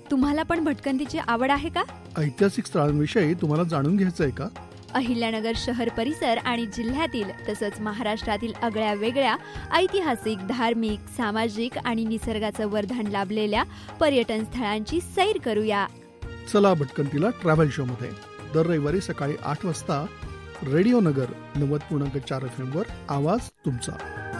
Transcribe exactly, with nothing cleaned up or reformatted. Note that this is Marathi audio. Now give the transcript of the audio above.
तुम्हाला पण भटकंतीची आवड आहे का? ऐतिहासिक स्थळांविषयी तुम्हाला जाणून घ्यायचं आहे का? अहिल्यानगर शहर परिसर आणि जिल्ह्यातील तसंच महाराष्ट्रातील आगळ्या वेगळ्या ऐतिहासिक, धार्मिक, सामाजिक आणि निसर्गाचं वरदान लाभलेल्या पर्यटन स्थळांची सैर करूया. चला भटकंतीला ट्रॅव्हल शो मध्ये दर रविवारी सकाळी आठ वाजता रेडिओ नगर नव्वद पूर्णांक चार एफ एम वर आवाज तुमचा.